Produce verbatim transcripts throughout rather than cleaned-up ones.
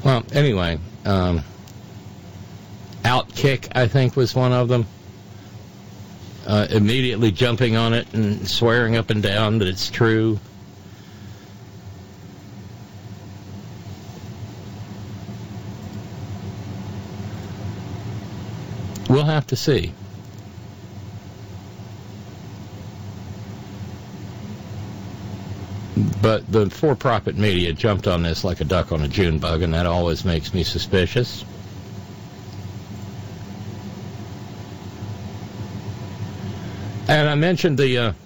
Well, anyway, um, Outkick, I think, was one of them. Uh, immediately jumping on it and swearing up and down that it's true. We'll have to see. But the for-profit media jumped on this like a duck on a June bug, and that always makes me suspicious. And I mentioned the uh,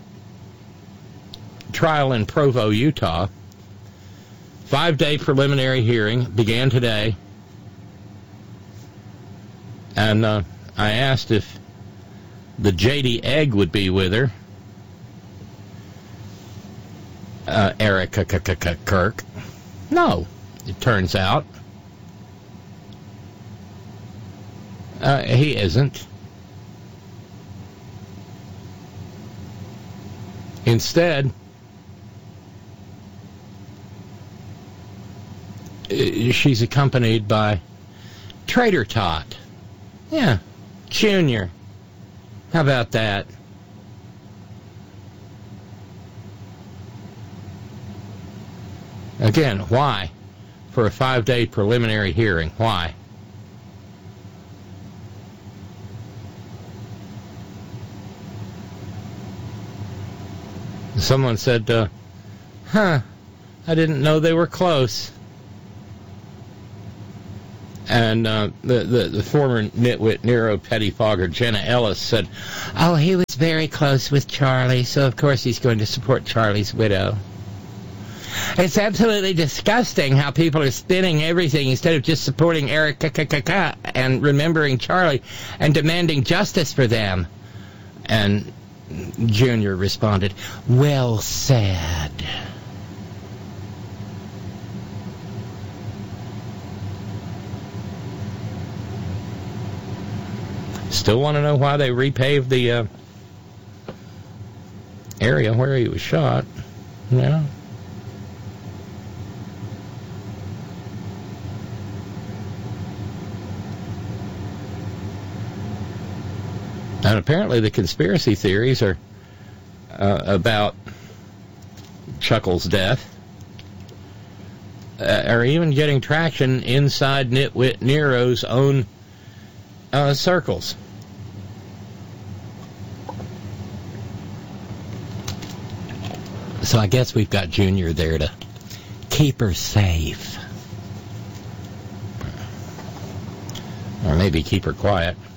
trial in Provo, Utah. Five-day preliminary hearing began today. And uh, I asked if the J D Egg would be with her. Uh, Eric Kirk. No, it turns out. Uh, he isn't. Instead, she's accompanied by Trader Tot. Yeah, Junior. How about that? Again, why? For a five-day preliminary hearing, why? Someone said, uh, huh, I didn't know they were close. And uh, the, the, the former nitwit Nero pettifogger Jenna Ellis said, oh, he was very close with Charlie, so of course he's going to support Charlie's widow. It's absolutely disgusting how people are spinning everything instead of just supporting Eric and remembering Charlie and demanding justice for them. And Junior responded, well said. Still want to know why they repaved the uh, area where he was shot. Yeah. And apparently the conspiracy theories are uh, about Chuckle's death uh, are even getting traction inside Nitwit Nero's own uh, circles. So I guess we've got Junior there to keep her safe. Or maybe keep her quiet.